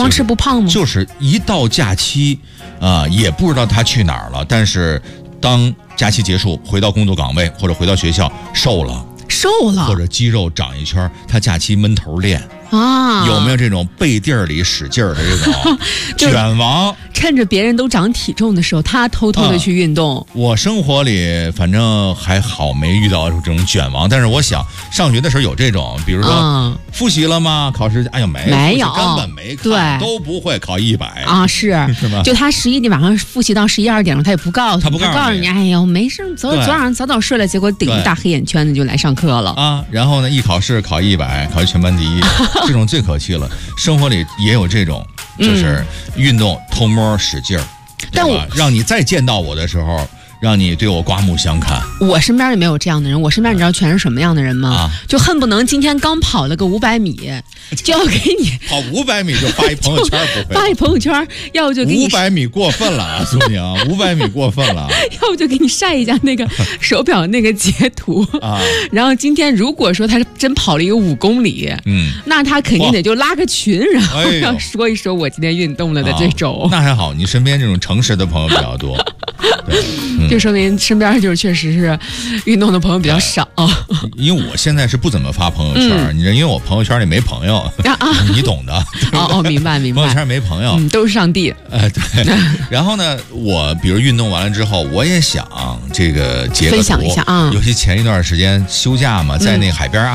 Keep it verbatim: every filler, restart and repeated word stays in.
光吃不胖吗？ 就是一到假期啊、呃，也不知道他去哪儿了，但是当假期结束，回到工作岗位或者回到学校，瘦了， 瘦了， 或者肌肉长一圈，他假期闷头练。 啊， 有没有这种背地儿里使劲儿的这种卷王？ 趁着别人都长体重的时候，他偷偷的去运动、 啊。我生活里反正还好，没遇到这种卷王。但是我想上学的时候有这种，比如说、啊、复习了吗？考试哎呀没没有， 根本没看， 对， 都不会考一百啊，是是吧？ 就他十一点晚上复习到十一二点了，他也不告诉他不告诉你， 告诉你，哎呦没事，昨昨晚上早早睡了，结果顶着大黑眼圈子就来上课了啊。然后呢，一考试考一百，考全班第一，这种最可气了。生活里也有这种，就是运动偷摸使劲儿， 但我让你再见到我的时候，让你对我刮目相看。 我身边也没有这样的人，我身边你知道全是什么样的人吗？啊、就恨不能今天刚跑了个五百米，就要给你跑五百米就发一朋友圈，不会发一朋友圈，要不就给你五百米过分了啊，苏宁，五百米过分了， 要不就给你晒一下那个手表那个截图啊。然后今天如果说他真跑了一个五公里，嗯，那他肯定得就拉个群，然后要说一说我今天运动了的这种。 啊、那还好，你身边这种诚实的朋友比较多。对，嗯、 就说明身边就是确实是运动的朋友比较少。 因为我现在是不怎么发朋友圈，嗯、你因为我朋友圈里没朋友，啊、你懂的。 哦哦，明白明白。 朋友圈没朋友， 嗯，都是上帝。 哎，对。然后呢，我比如运动完了之后，我也想这个截个图分享一下啊。 尤其前一段时间休假嘛，在那海边啊。